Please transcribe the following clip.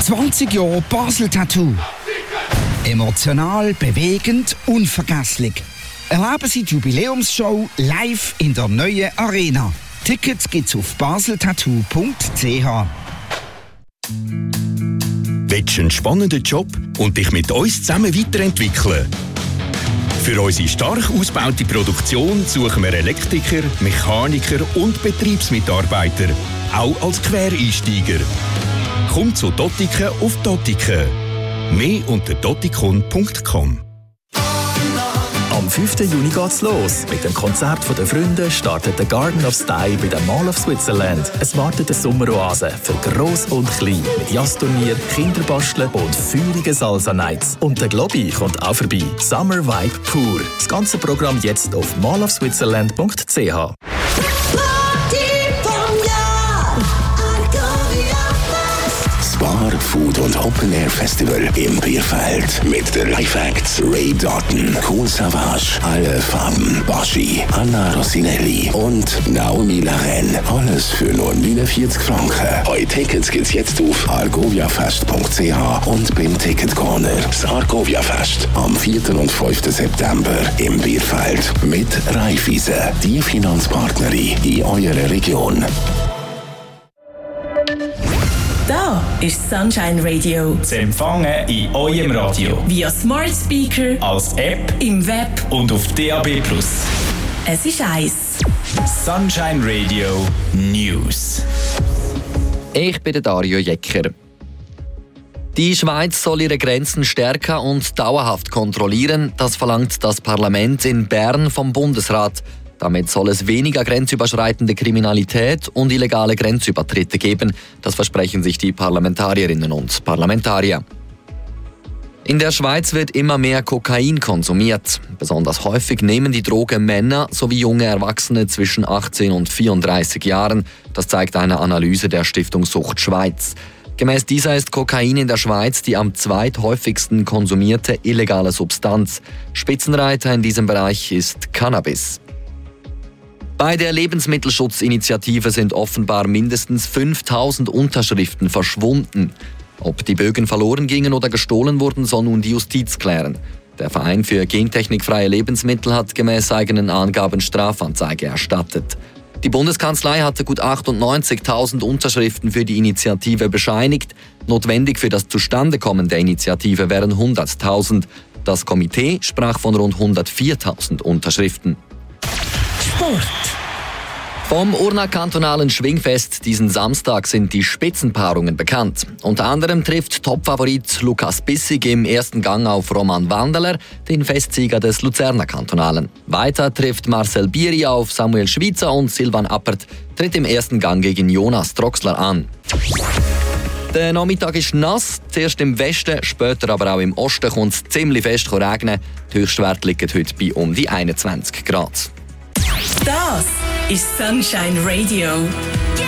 20 Jahre Basel Tattoo. Emotional, bewegend, unvergesslich. Erleben Sie die Jubiläumsshow live in der neuen Arena. Tickets gibt's auf baseltattoo.ch. Willst du einen spannenden Job und dich mit uns zusammen weiterentwickeln? Für unsere stark ausgebaute Produktion suchen wir Elektriker, Mechaniker und Betriebsmitarbeiter, auch als Quereinsteiger. Komm zu Dottiken auf Dottiken. Mehr unter dottikon.com. Am 5. Juni geht's los. Mit dem Konzert der Freunde startet der Garden of Style bei der Mall of Switzerland. Es wartet eine Sommeroase für Gross und Klein mit Jazzturnier, Kinderbasteln und feurigen Salsa-Nights. Und der Globi kommt auch vorbei. Summer Vibe pur. Das ganze Programm jetzt auf mallofswitzerland.ch. Bar, Food und Open Air Festival im Bierfeld mit den Live-Acts Ray Doughton, Kool Savas, Alle Farben, Baschi, Anna Rossinelli und Naomi Laren. Alles für nur 49 Franken. Heute Tickets gibt's jetzt auf argoviafest.ch und beim Ticket Corner. Das Argovia Fest am 4. und 5. September im Bierfeld mit Raiffeisen, die Finanzpartnerin in eurer Region. Da ist Sunshine Radio. Zu empfangen in eurem Radio. Via Smart Speaker, als App, im Web und auf DAB+. Es ist eins. Sunshine Radio News. Ich bin der Dario Jecker. Die Schweiz soll ihre Grenzen stärker und dauerhaft kontrollieren. Das verlangt das Parlament in Bern vom Bundesrat. Damit soll es weniger grenzüberschreitende Kriminalität und illegale Grenzübertritte geben. Das versprechen sich die Parlamentarierinnen und Parlamentarier. In der Schweiz wird immer mehr Kokain konsumiert. Besonders häufig nehmen die Droge Männer sowie junge Erwachsene zwischen 18 und 34 Jahren. Das zeigt eine Analyse der Stiftung Sucht Schweiz. Gemäß dieser ist Kokain in der Schweiz die am zweithäufigsten konsumierte illegale Substanz. Spitzenreiter in diesem Bereich ist Cannabis. Bei der Lebensmittelschutzinitiative sind offenbar mindestens 5000 Unterschriften verschwunden. Ob die Bögen verloren gingen oder gestohlen wurden, soll nun die Justiz klären. Der Verein für gentechnikfreie Lebensmittel hat gemäß eigenen Angaben Strafanzeige erstattet. Die Bundeskanzlei hatte gut 98.000 Unterschriften für die Initiative bescheinigt. Notwendig für das Zustandekommen der Initiative wären 100.000. Das Komitee sprach von rund 104.000 Unterschriften. Sport. Vom Urner-kantonalen Schwingfest diesen Samstag sind die Spitzenpaarungen bekannt. Unter anderem trifft Topfavorit Lukas Bissig im ersten Gang auf Roman Wandeler, den Festsieger des Luzerner Kantonalen. Weiter trifft Marcel Bieri auf Samuel Schweizer und Silvan Appert tritt im ersten Gang gegen Jonas Troxler an. Der Nachmittag ist nass, zuerst im Westen, später aber auch im Osten kommt es ziemlich fest regnen. Die Höchstwerte liegen heute bei um die 21 Grad. Das ist Sunshine Radio.